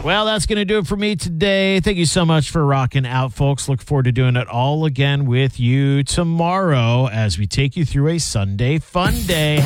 Well, that's going to do it for me today. Thank you so much for rocking out, folks. Look forward to doing it all again with you tomorrow as we take you through a Sunday fun day.